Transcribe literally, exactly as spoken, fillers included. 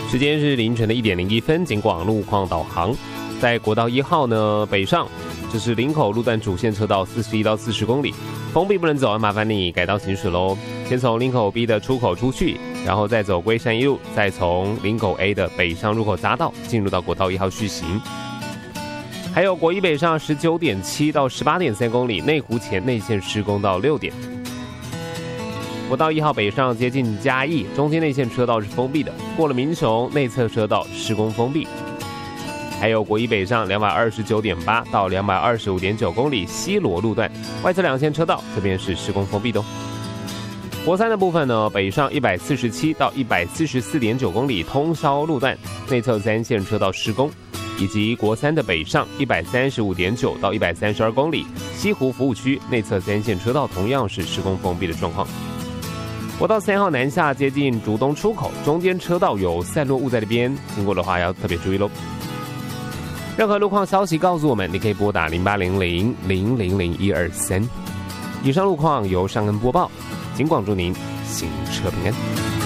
时间是凌晨的一点零一分，警广路况导航，在国道一号呢北上，这是林口路段主线车道四十一到四十公里，封闭不能走，麻烦你改道行驶喽。先从林口 B 的出口出去，然后再走龟山一路，再从林口 A 的北上入口匝道进入到国道一号续行。还有国一北上十九点七到十八点三公里，内湖前内线施工到六点。国道一号北上接近嘉义，中间内线车道是封闭的，过了民雄内侧车道施工封闭。还有国一北上两百二十九点八到两百二十五点九公里西螺路段，外侧两线车道这边是施工封闭的哦。国三的部分呢，北上一百四十七到一百四十四点九公里通霄路段，内侧三线车道施工，以及国三的北上一百三十五点九到一百三十二公里西湖服务区内侧三线车道同样是施工封闭的状况。国道三号南下接近竹东出口，中间车道有散落物在那边，经过的话要特别注意喽。任何路况消息告诉我们，你可以拨打零八零零零零零一二三。以上路况由尚恩播报，警广祝您行车平安。